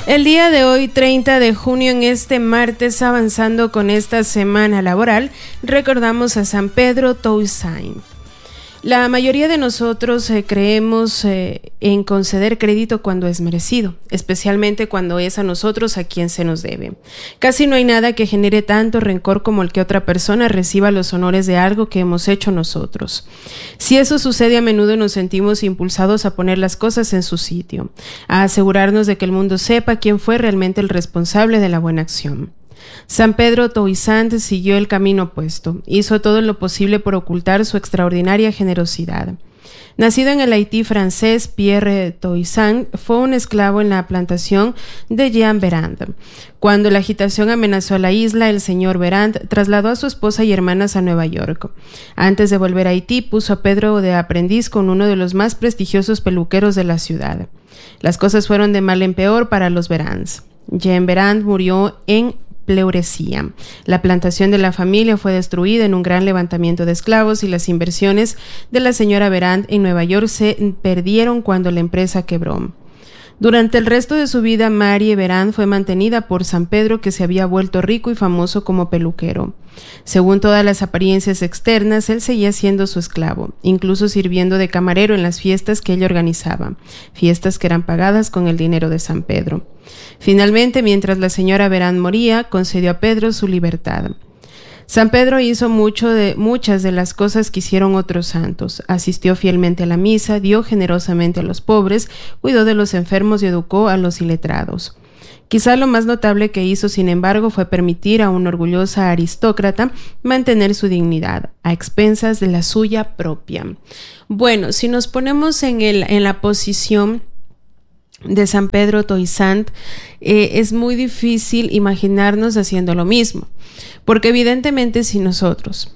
El día de hoy, 30 de junio, en este martes, avanzando con esta semana laboral, recordamos a San Pedro Toussaint. La mayoría de nosotros creemos en conceder crédito cuando es merecido, especialmente cuando es a nosotros a quien se nos debe. Casi no hay nada que genere tanto rencor como el que otra persona reciba los honores de algo que hemos hecho nosotros. Si eso sucede a menudo, nos sentimos impulsados a poner las cosas en su sitio, a asegurarnos de que el mundo sepa quién fue realmente el responsable de la buena acción. San Pedro Toussaint siguió el camino opuesto, hizo todo lo posible por ocultar su extraordinaria generosidad. Nacido en el Haití francés, Pierre Toussaint fue un esclavo en la plantación de Jean Bérand. Cuando la agitación amenazó a la isla, el señor Bérand trasladó a su esposa y hermanas a Nueva York. Antes de volver a Haití, puso a Pedro de aprendiz con uno de los más prestigiosos peluqueros de la ciudad. Las cosas fueron de mal en peor para los Bérands. Jean Bérand murió en pleuresía. La plantación de la familia fue destruida en un gran levantamiento de esclavos y las inversiones de la señora Bérand en Nueva York se perdieron cuando la empresa quebró. Durante el resto de su vida, Marie Bérand fue mantenida por San Pedro, que se había vuelto rico y famoso como peluquero. Según todas las apariencias externas, él seguía siendo su esclavo, incluso sirviendo de camarero en las fiestas que ella organizaba, fiestas que eran pagadas con el dinero de San Pedro. Finalmente, mientras la señora Bérand moría, concedió a Pedro su libertad. San Pedro hizo muchas de las cosas que hicieron otros santos. Asistió fielmente a la misa, dio generosamente a los pobres, cuidó de los enfermos y educó a los iletrados. Quizá lo más notable que hizo, sin embargo, fue permitir a una orgullosa aristócrata mantener su dignidad, a expensas de la suya propia. Bueno, si nos ponemos en la posición de San Pedro Toussaint, es muy difícil imaginarnos haciendo lo mismo, porque evidentemente si nosotros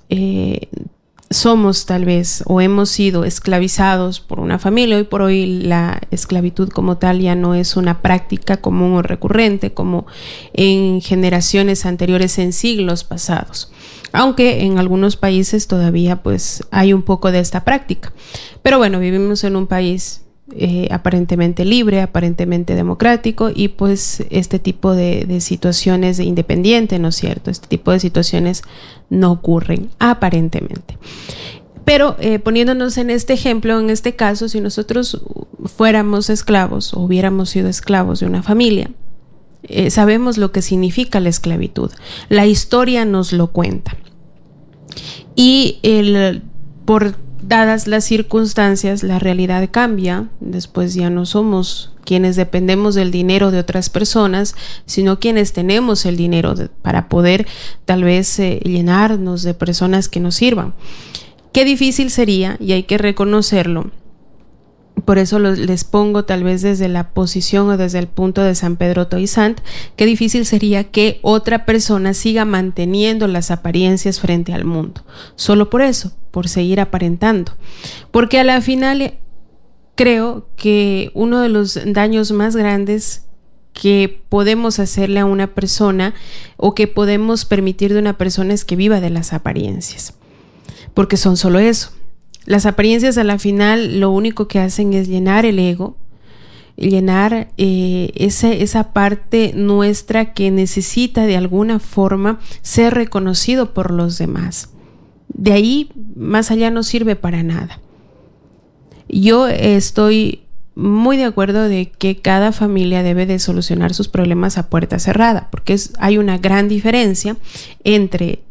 somos tal vez o hemos sido esclavizados por una familia, hoy por hoy la esclavitud como tal ya no es una práctica común o recurrente como en generaciones anteriores, en siglos pasados, aunque en algunos países todavía pues hay un poco de esta práctica. Pero bueno, vivimos en un país aparentemente libre, aparentemente democrático, y pues este tipo de situaciones de independiente, ¿no es cierto? Este tipo de situaciones no ocurren aparentemente. Pero poniéndonos en este ejemplo, en este caso, si nosotros fuéramos esclavos o hubiéramos sido esclavos de una familia, sabemos lo que significa la esclavitud. La historia nos lo cuenta. Y por dadas las circunstancias, la realidad cambia. Después ya no somos quienes dependemos del dinero de otras personas, sino quienes tenemos el dinero para poder tal vez llenarnos de personas que nos sirvan. Qué difícil sería, y hay que reconocerlo. Por eso les pongo tal vez desde la posición o desde el punto de San Pedro Toussaint, qué difícil sería que otra persona siga manteniendo las apariencias frente al mundo. Solo por eso, por seguir aparentando. Porque a la final creo que uno de los daños más grandes que podemos hacerle a una persona o que podemos permitir de una persona es que viva de las apariencias. Porque son solo eso. Las apariencias a la final lo único que hacen es llenar el ego, llenar esa parte nuestra que necesita de alguna forma ser reconocido por los demás. De ahí, más allá, no sirve para nada. Yo estoy muy de acuerdo de que cada familia debe de solucionar sus problemas a puerta cerrada, porque hay una gran diferencia entre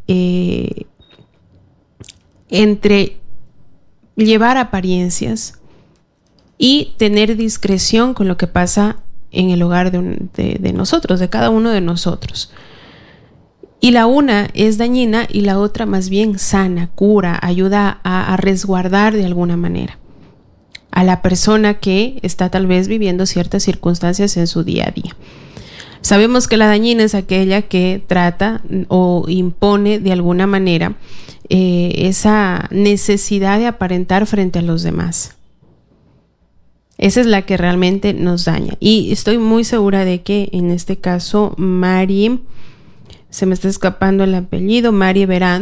llevar apariencias y tener discreción con lo que pasa en el hogar de nosotros, de cada uno de nosotros. Y la una es dañina y la otra más bien sana, cura, ayuda a resguardar de alguna manera a la persona que está tal vez viviendo ciertas circunstancias en su día a día. Sabemos que la dañina es aquella que trata o impone de alguna manera esa necesidad de aparentar frente a los demás. Esa es la que realmente nos daña. Y estoy muy segura de que en este caso Marie, se me está escapando el apellido, Marie Bérand,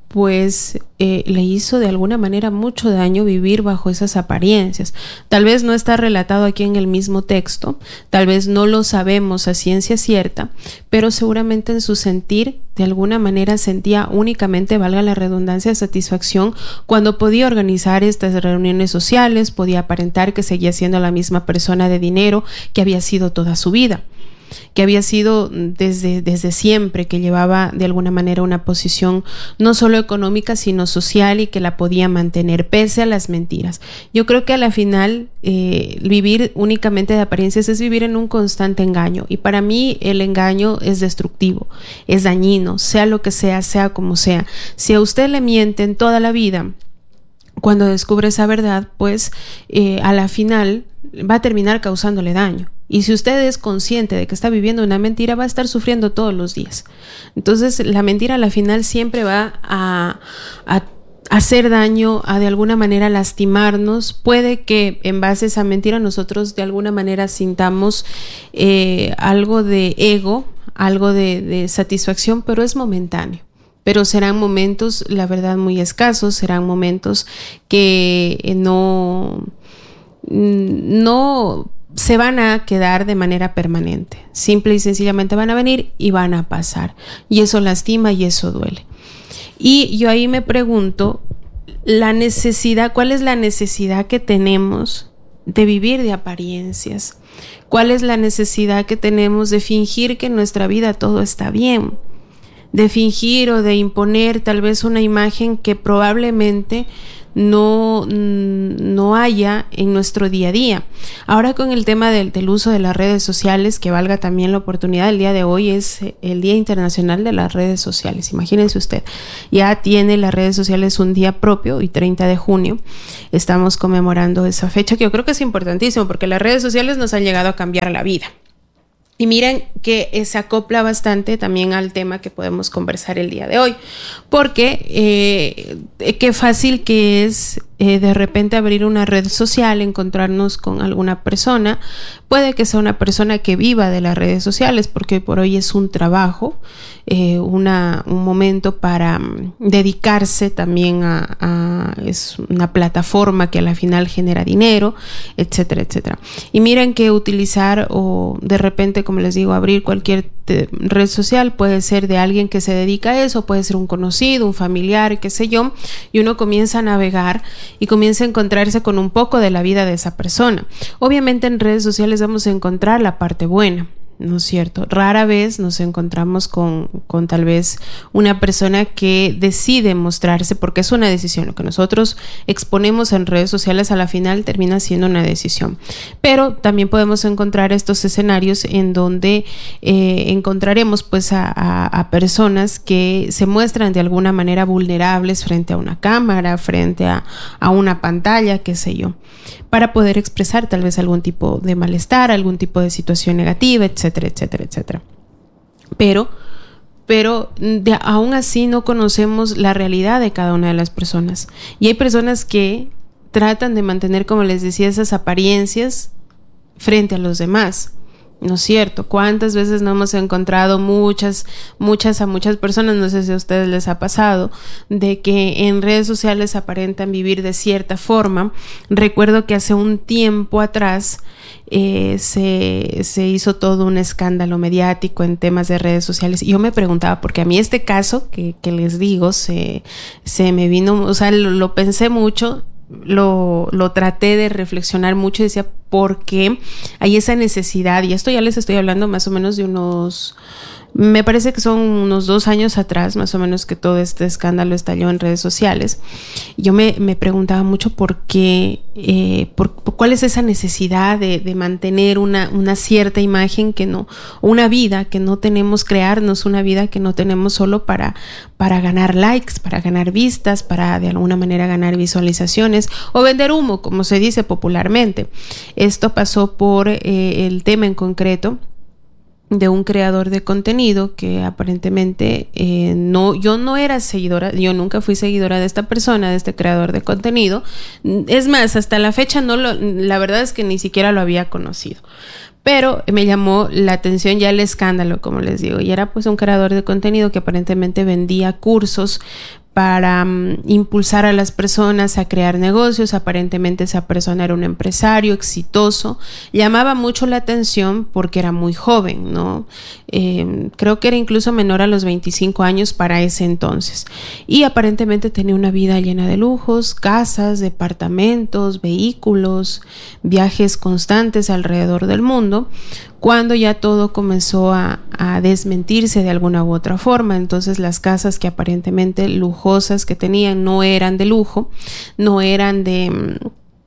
pues le hizo de alguna manera mucho daño vivir bajo esas apariencias. Tal vez no está relatado aquí en el mismo texto, tal vez no lo sabemos a ciencia cierta, pero seguramente en su sentir de alguna manera sentía únicamente, valga la redundancia, satisfacción cuando podía organizar estas reuniones sociales, podía aparentar que seguía siendo la misma persona de dinero que había sido toda su vida, que había sido desde siempre, que llevaba de alguna manera una posición no solo económica sino social y que la podía mantener pese a las mentiras. Yo creo que a la final vivir únicamente de apariencias es vivir en un constante engaño, y para mí el engaño es destructivo, es dañino, sea lo que sea como sea. Si a usted le mienten toda la vida, cuando descubre esa verdad, pues a la final va a terminar causándole daño. Y si usted es consciente de que está viviendo una mentira, va a estar sufriendo todos los días. Entonces, la mentira a la final siempre va a hacer daño, a de alguna manera lastimarnos. Puede que en base a esa mentira nosotros de alguna manera sintamos algo de ego, algo de satisfacción, pero es momentáneo. Pero serán momentos, la verdad, muy escasos, serán momentos que no se van a quedar de manera permanente. Simple y sencillamente van a venir y van a pasar. Y eso lastima y eso duele. Y yo ahí me pregunto, ¿cuál es la necesidad que tenemos de vivir de apariencias? ¿Cuál es la necesidad que tenemos de fingir que en nuestra vida todo está bien? De fingir o de imponer tal vez una imagen que probablemente no haya en nuestro día a día. Ahora, con el tema del uso de las redes sociales, que valga también la oportunidad, el día de hoy es el Día Internacional de las Redes Sociales. Imagínense usted, ya tiene las redes sociales un día propio, y 30 de junio estamos conmemorando esa fecha, que yo creo que es importantísimo porque las redes sociales nos han llegado a cambiar la vida. Y miren que se acopla bastante también al tema que podemos conversar el día de hoy, porque qué fácil que es de repente abrir una red social, encontrarnos con alguna persona. Puede que sea una persona que viva de las redes sociales, porque por hoy es un trabajo, un momento para dedicarse también es una plataforma que a la final genera dinero, etcétera, etcétera. Y miren que utilizar o de repente, como les digo, abrir cualquier red social puede ser de alguien que se dedica a eso, puede ser un conocido, un familiar, qué sé yo, y uno comienza a navegar y comienza a encontrarse con un poco de la vida de esa persona. Obviamente en redes sociales vamos a encontrar la parte buena, ¿no es cierto? Rara vez nos encontramos con tal vez una persona que decide mostrarse, porque es una decisión. Lo que nosotros exponemos en redes sociales a la final termina siendo una decisión. Pero también podemos encontrar estos escenarios en donde encontraremos pues a personas que se muestran de alguna manera vulnerables frente a una cámara, frente a una pantalla, qué sé yo, para poder expresar tal vez algún tipo de malestar, algún tipo de situación negativa, etcétera, etcétera, etcétera. Pero aún así no conocemos la realidad de cada una de las personas. Y hay personas que tratan de mantener, como les decía, esas apariencias frente a los demás, ¿no es cierto? ¿Cuántas veces no hemos encontrado muchas personas, no sé si a ustedes les ha pasado, de que en redes sociales aparentan vivir de cierta forma? Recuerdo que hace un tiempo atrás se hizo todo un escándalo mediático en temas de redes sociales, y yo me preguntaba, porque a mí este caso que les digo se me vino, o sea, lo pensé mucho, lo traté de reflexionar mucho y decía, ¿por qué hay esa necesidad? Y esto ya les estoy hablando más o menos de unos, me parece que son unos 2 años atrás, más o menos, que todo este escándalo estalló en redes sociales. Yo me preguntaba mucho por qué, cuál es esa necesidad de mantener una cierta imagen que no, una vida que no tenemos, crearnos una vida que no tenemos solo para ganar likes, para ganar vistas, para de alguna manera ganar visualizaciones o vender humo, como se dice popularmente. Esto pasó por el tema en concreto de un creador de contenido que aparentemente yo no era seguidora, yo nunca fui seguidora de esta persona, de este creador de contenido. Es más, hasta la fecha la verdad es que ni siquiera lo había conocido. Pero me llamó la atención ya el escándalo, como les digo, y era pues un creador de contenido que aparentemente vendía cursos para impulsar a las personas a crear negocios. Aparentemente esa persona era un empresario exitoso, llamaba mucho la atención porque era muy joven, ¿no? Creo que era incluso menor a los 25 años para ese entonces, y aparentemente tenía una vida llena de lujos, casas, departamentos, vehículos, viajes constantes alrededor del mundo, cuando ya todo comenzó a desmentirse de alguna u otra forma. Entonces las casas que aparentemente lujosas que tenían no eran de lujo, no eran de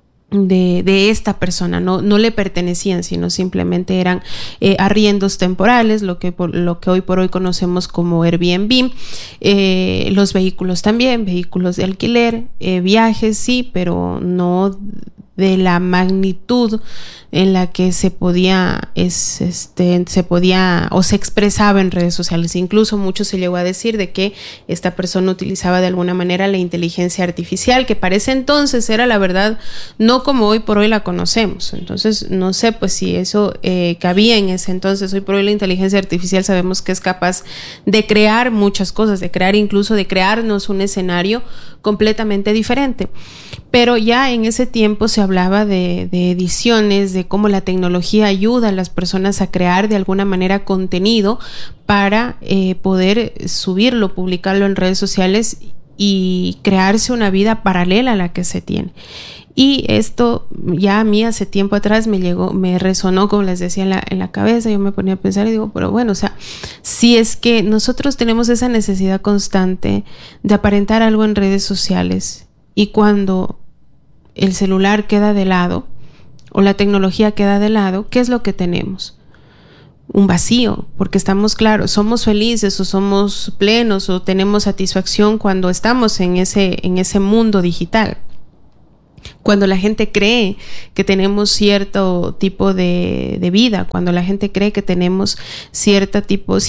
esta persona, no le pertenecían, sino simplemente eran arriendos temporales, lo que hoy por hoy conocemos como Airbnb. Los vehículos también, vehículos de alquiler, viajes sí, pero no de la magnitud en la que se podía o se expresaba en redes sociales. Incluso mucho se llegó a decir de que esta persona utilizaba de alguna manera la inteligencia artificial, que para ese entonces era, la verdad, no como hoy por hoy la conocemos. Entonces no sé pues si eso cabía en ese entonces. Hoy por hoy la inteligencia artificial sabemos que es capaz de crear muchas cosas, de crearnos un escenario completamente diferente. Pero ya en ese tiempo se hablaba de ediciones, de cómo la tecnología ayuda a las personas a crear de alguna manera contenido para poder subirlo, publicarlo en redes sociales y crearse una vida paralela a la que se tiene. Y esto ya a mí hace tiempo atrás me resonó, como les decía, en la cabeza. Yo me ponía a pensar y digo, pero bueno, o sea, si es que nosotros tenemos esa necesidad constante de aparentar algo en redes sociales, y cuando el celular queda de lado o la tecnología queda de lado, ¿qué es lo que tenemos? Un vacío, porque estamos claros, somos felices o somos plenos o tenemos satisfacción cuando estamos en ese mundo digital. Cuando la gente cree que tenemos cierto tipo de vida, cuando la gente cree que tenemos cierto tipo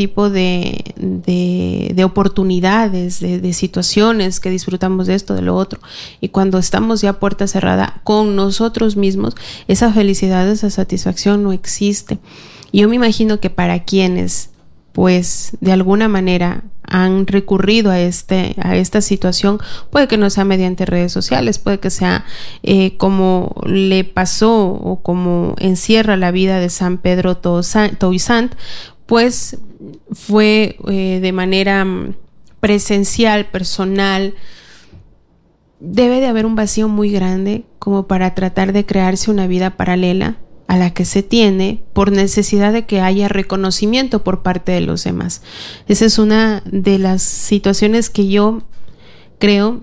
de oportunidades, de situaciones, que disfrutamos de esto, de lo otro, y cuando estamos ya a puerta cerrada con nosotros mismos, esa felicidad, esa satisfacción no existe. Y yo me imagino que para quienes pues de alguna manera han recurrido a esta situación, puede que no sea mediante redes sociales, puede que sea como le pasó o como encierra la vida de San Pedro Toussaint, pues fue de manera presencial, personal. Debe de haber un vacío muy grande como para tratar de crearse una vida paralela a la que se tiene por necesidad de que haya reconocimiento por parte de los demás. Esa es una de las situaciones que yo creo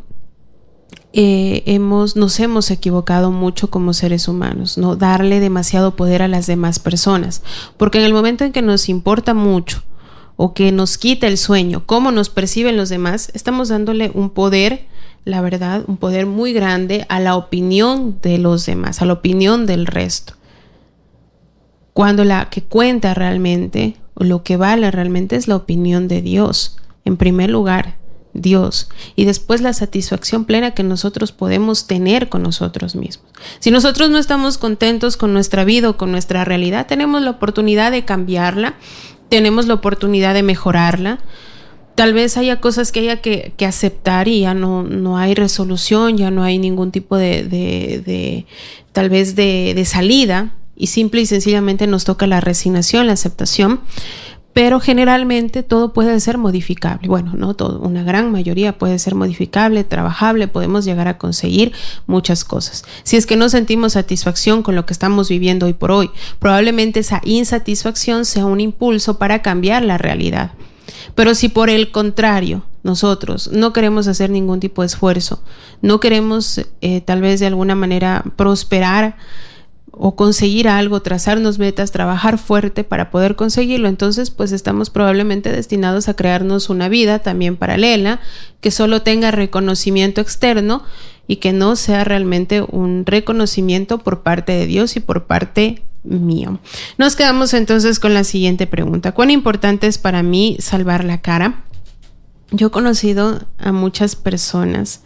nos hemos equivocado mucho como seres humanos, no darle demasiado poder a las demás personas, porque en el momento en que nos importa mucho o que nos quita el sueño cómo nos perciben los demás, estamos dándole un poder, la verdad, un poder muy grande a la opinión de los demás, a la opinión del resto. Cuando la que cuenta realmente, o lo que vale realmente, es la opinión de Dios. En primer lugar, Dios. Y después la satisfacción plena que nosotros podemos tener con nosotros mismos. Si nosotros no estamos contentos con nuestra vida o con nuestra realidad, tenemos la oportunidad de cambiarla, tenemos la oportunidad de mejorarla. Tal vez haya cosas que haya que aceptar y ya no hay resolución, ya no hay ningún tipo de salida. Y simple y sencillamente nos toca la resignación, la aceptación, pero generalmente todo puede ser modificable. Bueno, no todo, una gran mayoría puede ser modificable, trabajable, podemos llegar a conseguir muchas cosas. Si es que no sentimos satisfacción con lo que estamos viviendo hoy por hoy, probablemente esa insatisfacción sea un impulso para cambiar la realidad. Pero si por el contrario nosotros no queremos hacer ningún tipo de esfuerzo, no queremos tal vez de alguna manera prosperar o conseguir algo, trazarnos metas, trabajar fuerte para poder conseguirlo, entonces pues estamos probablemente destinados a crearnos una vida también paralela que solo tenga reconocimiento externo y que no sea realmente un reconocimiento por parte de Dios y por parte mío. Nos quedamos entonces con la siguiente pregunta: ¿cuán importante es para mí salvar la cara? Yo he conocido a muchas personas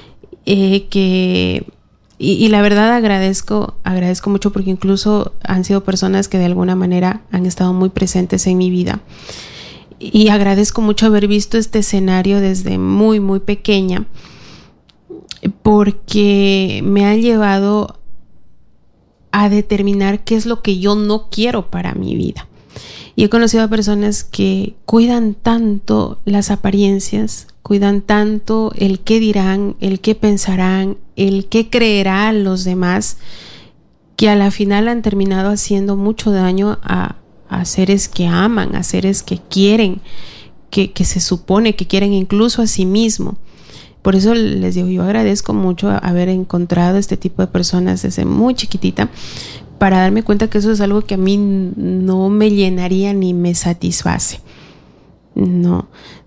y la verdad agradezco mucho, porque incluso han sido personas que de alguna manera han estado muy presentes en mi vida. y agradezco mucho haber visto este escenario desde muy, muy pequeña, porque me ha llevado a determinar qué es lo que yo no quiero para mi vida. Y he conocido a personas que cuidan tanto las apariencias, cuidan tanto el qué dirán, el qué pensarán, el qué creerán los demás, que a la final han terminado haciendo mucho daño a seres que aman, a seres que quieren, que se supone que quieren incluso a sí mismo. Por eso les digo, yo agradezco mucho haber encontrado este tipo de personas desde muy chiquitita, para darme cuenta que eso es algo que a mí no me llenaría ni me satisface. No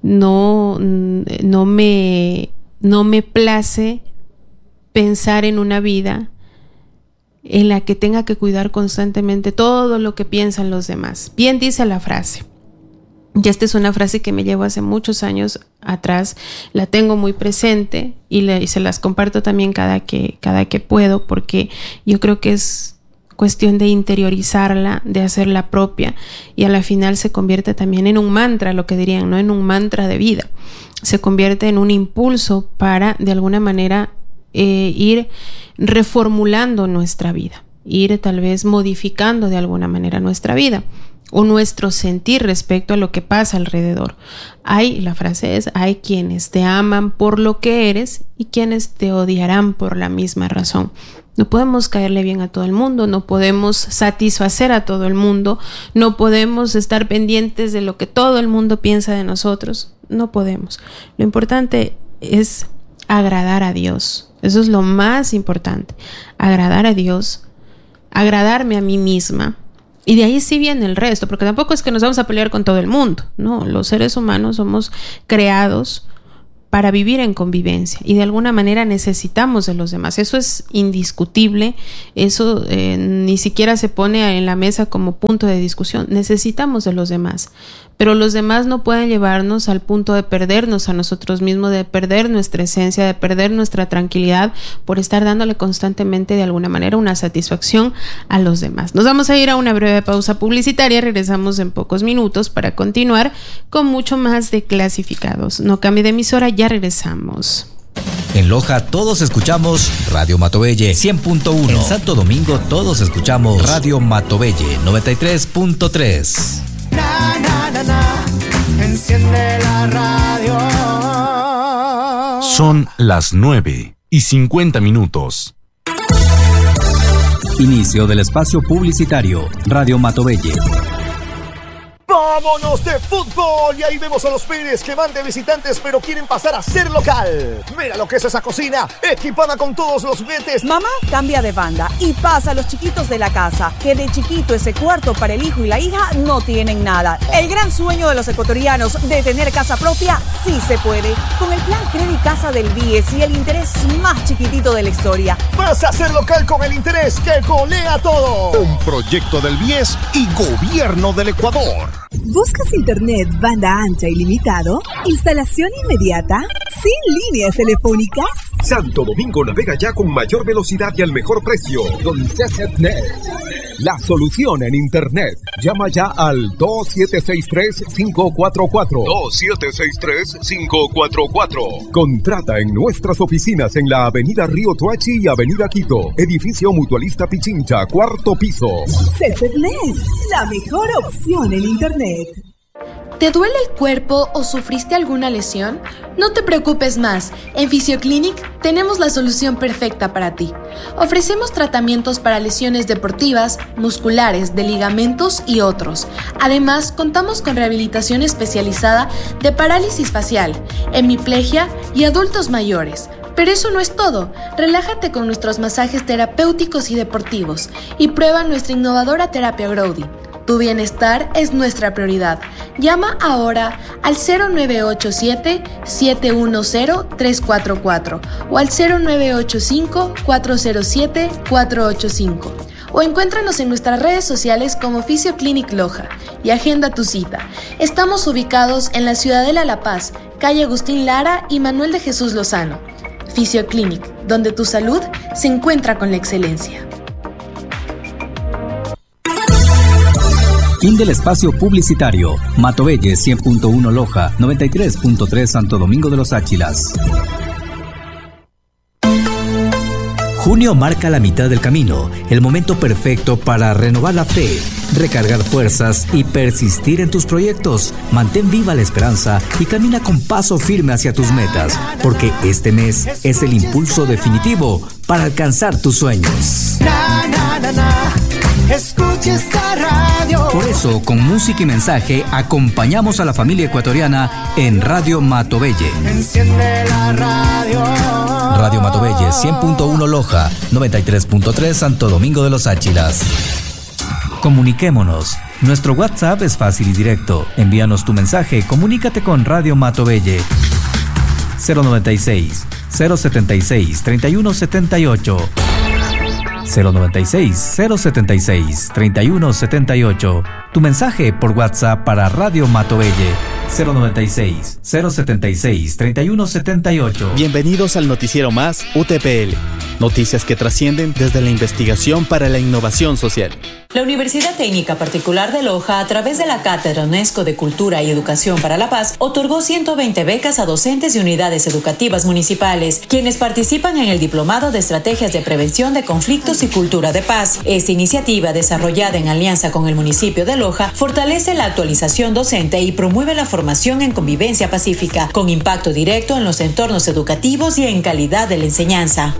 me place pensar en una vida en la que tenga que cuidar constantemente todo lo que piensan los demás. Bien dice la frase. Y esta es una frase que me llevo hace muchos años atrás, la tengo muy presente y se las comparto también cada que puedo, porque yo creo que es cuestión de interiorizarla, de hacerla propia, y a la final se convierte también en un mantra, lo que dirían, ¿no? En un mantra de vida. Se convierte en un impulso para, de alguna manera, ir reformulando nuestra vida, ir tal vez modificando de alguna manera nuestra vida o nuestro sentir respecto a lo que pasa alrededor. La frase es, hay quienes te aman por lo que eres y quienes te odiarán por la misma razón. No podemos caerle bien a todo el mundo, no podemos satisfacer a todo el mundo, no podemos estar pendientes de lo que todo el mundo piensa de nosotros, no podemos. Lo importante es agradar a Dios, eso es lo más importante, agradar a Dios, agradarme a mí misma, y de ahí sí viene el resto, porque tampoco es que nos vamos a pelear con todo el mundo, no, los seres humanos somos creados para vivir en convivencia y de alguna manera necesitamos de los demás. Eso es indiscutible, eso ni siquiera se pone en la mesa como punto de discusión. Necesitamos de los demás, pero los demás no pueden llevarnos al punto de perdernos a nosotros mismos, de perder nuestra esencia, de perder nuestra tranquilidad por estar dándole constantemente de alguna manera una satisfacción a los demás. Nos vamos a ir a una breve pausa publicitaria, regresamos en pocos minutos para continuar con mucho más de Clasificados. No cambie de emisora, ya regresamos. En Loja todos escuchamos Radio Matobelle 100.1. En Santo Domingo todos escuchamos Radio Matobelle 93.3. Na, na, na, na. Enciende la radio. Son las 9:50. Inicio del espacio publicitario. Radio Matobelle. ¡Vámonos de fútbol! Y ahí vemos a los Pérez que van de visitantes pero quieren pasar a ser local. Mira lo que es esa cocina, equipada con todos los juguetes. Mamá cambia de banda y pasa a los chiquitos de la casa, que de chiquito ese cuarto para el hijo y la hija no tienen nada. El gran sueño de los ecuatorianos de tener casa propia sí se puede. Con el plan Credit Casa del BIES y el interés más chiquitito de la historia. Vas a ser local con el interés que golea todo. Un proyecto del BIES y Gobierno del Ecuador. ¿Buscas internet banda ancha ilimitado? ¿Instalación inmediata? ¿Sin líneas telefónicas? Santo Domingo navega ya con mayor velocidad y al mejor precio. Con CCNet. La solución en internet. Llama ya al 2763-544. 2763-544. Contrata en nuestras oficinas en la Avenida Río Toachi y Avenida Quito. Edificio Mutualista Pichincha, 4º piso. CCNet, la mejor opción en internet. ¿Te duele el cuerpo o sufriste alguna lesión? No te preocupes más. En Fisioclinic tenemos la solución perfecta para ti. Ofrecemos tratamientos para lesiones deportivas, musculares, de ligamentos y otros. Además, contamos con rehabilitación especializada de parálisis facial, hemiplegia y adultos mayores. Pero eso no es todo. Relájate con nuestros masajes terapéuticos y deportivos y prueba nuestra innovadora terapia Grody. Tu bienestar es nuestra prioridad. Llama ahora al 0987-710-344 o al 0985-407-485 o encuéntranos en nuestras redes sociales como Fisioclinic Loja y agenda tu cita. Estamos ubicados en la Ciudadela La Paz, calle Agustín Lara y Manuel de Jesús Lozano. Fisioclinic, donde tu salud se encuentra con la excelencia. Fin del espacio publicitario. Matovelle 100.1 Loja, 93.3 Santo Domingo de los Áchilas. Junio marca la mitad del camino, el momento perfecto para renovar la fe, recargar fuerzas y persistir en tus proyectos. Mantén viva la esperanza y camina con paso firme hacia tus metas, porque este mes es el impulso definitivo para alcanzar tus sueños. Escucha esta radio. Por eso, con música y mensaje, acompañamos a la familia ecuatoriana en Radio Matovelle. Enciende la radio. Radio Matovelle 100.1 Loja, 93.3 Santo Domingo de los Áchilas. Comuniquémonos. Nuestro WhatsApp es fácil y directo. Envíanos tu mensaje, comunícate con Radio Matovelle. 096 076 3178. 096 076 3178. Tu mensaje por WhatsApp para Radio Matovelle. 096 076 3178. Bienvenidos al noticiero más UTPL. Noticias que trascienden desde la investigación para la innovación social. La Universidad Técnica Particular de Loja, a través de la Cátedra UNESCO de Cultura y Educación para la Paz, otorgó 120 becas a docentes de unidades educativas municipales, quienes participan en el Diplomado de Estrategias de Prevención de Conflictos y Cultura de Paz. Esta iniciativa, desarrollada en alianza con el municipio de Loja, fortalece la actualización docente y promueve la formación en convivencia pacífica, con impacto directo en los entornos educativos y en calidad de la enseñanza.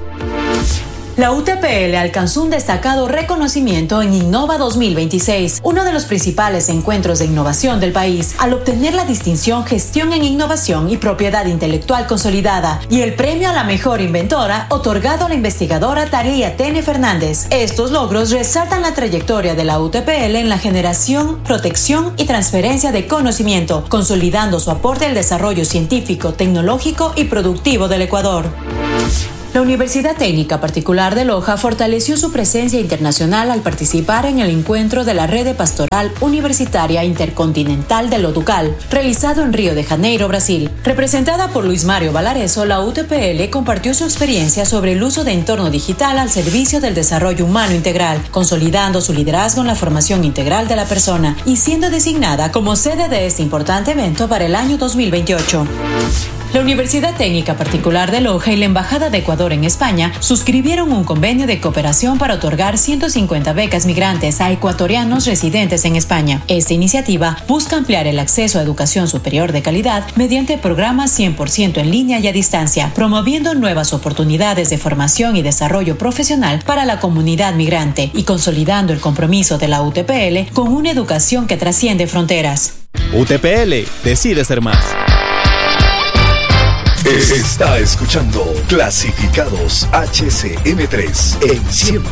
La UTPL alcanzó un destacado reconocimiento en Innova 2026, uno de los principales encuentros de innovación del país, al obtener la distinción Gestión en Innovación y Propiedad Intelectual Consolidada y el premio a la mejor inventora otorgado a la investigadora Thalía Tene Fernández. Estos logros resaltan la trayectoria de la UTPL en la generación, protección y transferencia de conocimiento, consolidando su aporte al desarrollo científico, tecnológico y productivo del Ecuador. La Universidad Técnica Particular de Loja fortaleció su presencia internacional al participar en el encuentro de la Red Pastoral Universitaria Intercontinental de Loducal, realizado en Río de Janeiro, Brasil. Representada por Luis Mario Valareso, la UTPL compartió su experiencia sobre el uso de entorno digital al servicio del desarrollo humano integral, consolidando su liderazgo en la formación integral de la persona y siendo designada como sede de este importante evento para el año 2028. La Universidad Técnica Particular de Loja y la Embajada de Ecuador en España suscribieron un convenio de cooperación para otorgar 150 becas migrantes a ecuatorianos residentes en España. Esta iniciativa busca ampliar el acceso a educación superior de calidad mediante programas 100% en línea y a distancia, promoviendo nuevas oportunidades de formación y desarrollo profesional para la comunidad migrante y consolidando el compromiso de la UTPL con una educación que trasciende fronteras. UTPL, decide ser más. Está escuchando Clasificados HCM3 en 100.1